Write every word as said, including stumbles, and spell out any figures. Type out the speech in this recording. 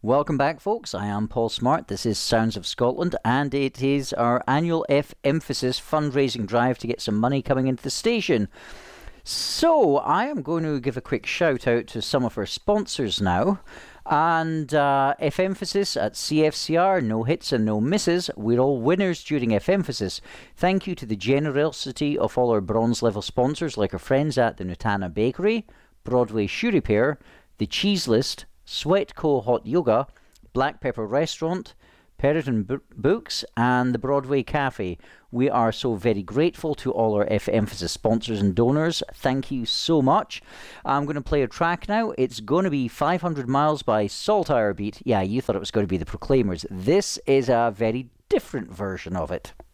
Welcome back, folks. I am Paul Smart. This is Sounds of Scotland, and it is our annual F Emphasis fundraising drive to get some money coming into the station. So, I am going to give a quick shout out to some of our sponsors now. And uh, F Emphasis at C F C R, no hits and no misses. We're all winners during F Emphasis. Thank you to the generosity of all our bronze level sponsors, like our friends at the Nutana Bakery, Broadway Shoe Repair, the Cheese List, Sweatco Hot Yoga, Black Pepper Restaurant, Peryton B- Books, and the Broadway Cafe. We are so very grateful to all our F Emphasis sponsors and donors. Thank you so much. I'm going to play a track now. It's going to be five hundred miles by Saltire Beat. Yeah, you thought it was going to be the Proclaimers. This is a very different version of it.